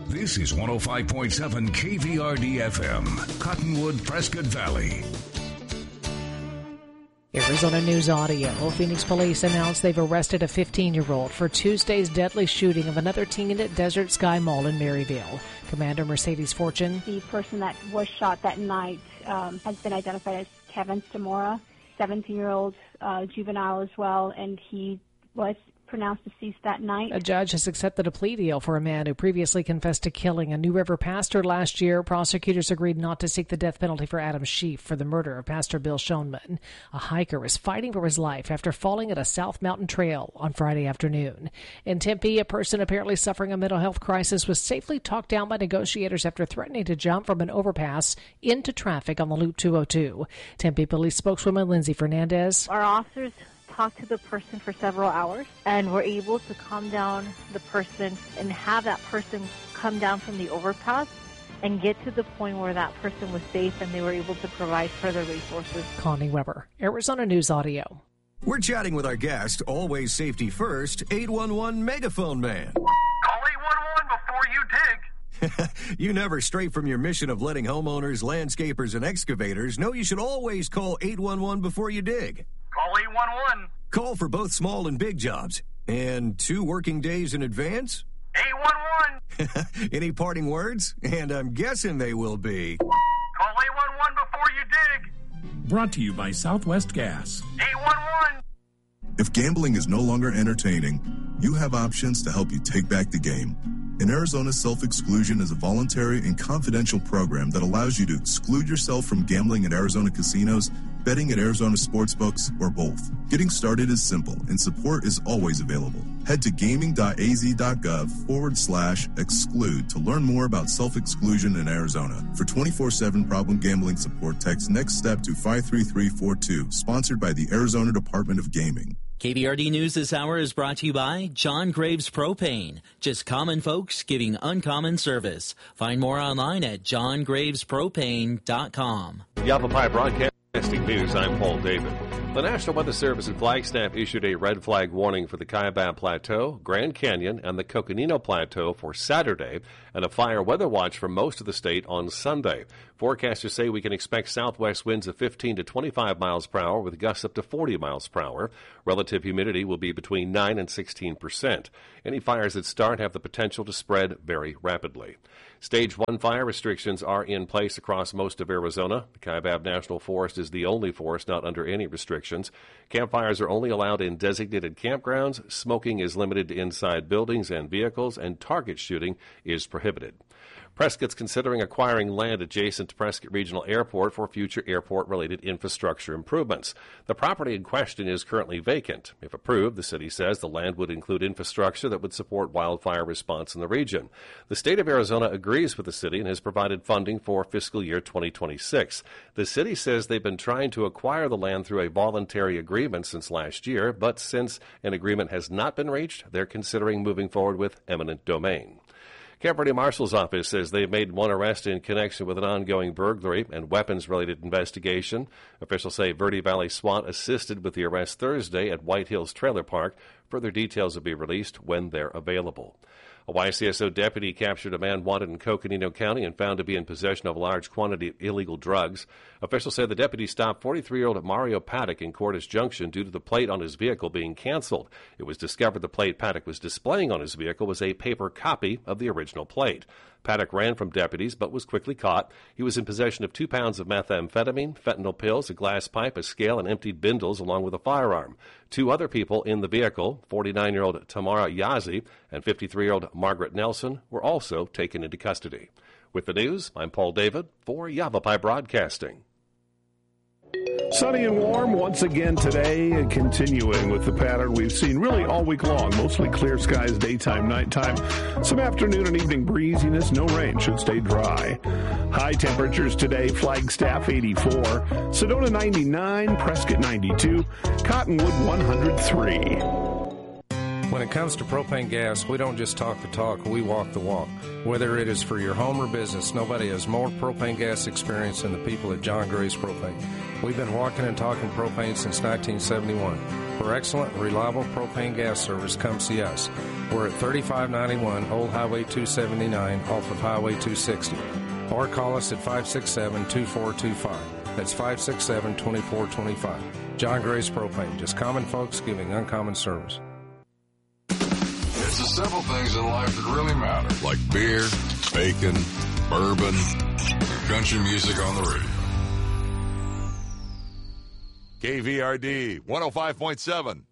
This is 105.7 KVRD FM, Cottonwood, Prescott Valley. Arizona News Audio. Phoenix police announced they've arrested a 15-year-old for Tuesday's deadly shooting of another teen at Desert Sky Mall in Maryville. Commander Mercedes Fortune. The person that was shot that night has been identified as Kevin Stamora, 17-year-old juvenile as well, and he was pronounced deceased that night. A judge has accepted a plea deal for a man who previously confessed to killing a New River pastor last year. Prosecutors agreed not to seek the death penalty for Adam Schief for the murder of Pastor Bill Schoenman. A hiker was fighting for his life after falling at a South Mountain Trail on Friday afternoon. In Tempe, a person apparently suffering a mental health crisis was safely talked down by negotiators after threatening to jump from an overpass into traffic on the Loop 202. Tempe Police spokeswoman Lindsay Fernandez. Our officers talked to the person for several hours and were able to calm down the person and have that person come down from the overpass and get to the point where that person was safe and they were able to provide further resources. Connie Weber, Arizona News Audio. We're chatting with our guest, always safety first, 811 Megaphone Man. Call 811 before you dig. You never stray from your mission of letting homeowners, landscapers, and excavators know you should always call 811 before you dig. Call 811. Call for both small and big jobs. And 2 working days in advance? 811. Any parting words? And I'm guessing they will be. Call 811 before you dig. Brought to you by Southwest Gas. 811. If gambling is no longer entertaining, you have options to help you take back the game. In Arizona, self-exclusion is a voluntary and confidential program that allows you to exclude yourself from gambling at Arizona casinos, betting at Arizona sportsbooks, or both. Getting started is simple, and support is always available. Head to gaming.az.gov/exclude to learn more about self-exclusion in Arizona. For 24/7 problem gambling support, text Next Step to 53342, sponsored by the Arizona Department of Gaming. KVRD News this hour is brought to you by John Graves Propane. Just common folks giving uncommon service. Find more online at johngravespropane.com. Yavapai Broadcasting News, I'm Paul David. The National Weather Service in Flagstaff issued a red flag warning for the Kaibab Plateau, Grand Canyon, and the Coconino Plateau for Saturday, and a fire weather watch for most of the state on Sunday. Forecasters say we can expect southwest winds of 15 to 25 miles per hour with gusts up to 40 miles per hour. Relative humidity will be between 9 and 16%. Any fires that start have the potential to spread very rapidly. Stage 1 fire restrictions are in place across most of Arizona. The Kaibab National Forest is the only forest not under any restrictions. Campfires are only allowed in designated campgrounds. Smoking is limited to inside buildings and vehicles, and target shooting is prohibited. Prescott's considering acquiring land adjacent to Prescott Regional Airport for future airport-related infrastructure improvements. The property in question is currently vacant. If approved, the city says the land would include infrastructure that would support wildfire response in the region. The state of Arizona agrees with the city and has provided funding for fiscal year 2026. The city says they've been trying to acquire the land through a voluntary agreement since last year, but since an agreement has not been reached, they're considering moving forward with eminent domain. Camp Verde Marshal's office says they've made one arrest in connection with an ongoing burglary and weapons-related investigation. Officials say Verde Valley SWAT assisted with the arrest Thursday at White Hills Trailer Park. Further details will be released when they're available. A YCSO deputy captured a man wanted in Coconino County and found to be in possession of a large quantity of illegal drugs. Officials say the deputy stopped 43-year-old Mario Paddock in Cordes Junction due to the plate on his vehicle being canceled. It was discovered the plate Paddock was displaying on his vehicle was a paper copy of the original plate. Paddock ran from deputies but was quickly caught. He was in possession of 2 pounds of methamphetamine, fentanyl pills, a glass pipe, a scale, and emptied bindles along with a firearm. 2 other people in the vehicle, 49-year-old Tamara Yazi and 53-year-old Margaret Nelson, were also taken into custody. With the news, I'm Paul David for Yavapai Broadcasting. Sunny and warm once again today, and continuing with the pattern we've seen really all week long. Mostly clear skies, daytime, nighttime. Some afternoon and evening breeziness. No rain. Should stay dry. High temperatures today, Flagstaff 84, Sedona 99, Prescott 92, Cottonwood 103. When it comes to propane gas, we don't just talk the talk, we walk the walk. Whether it is for your home or business, nobody has more propane gas experience than the people at John Graves Propane. We've been walking and talking propane since 1971. For excellent, reliable propane gas service, come see us. We're at 3591 Old Highway 279 off of Highway 260. Or call us at 567-2425. That's 567-2425. John Gray's Propane. Just common folks giving uncommon service. It's the simple things in life that really matter, like beer, bacon, bourbon, country music on the radio. KVRD 105.7.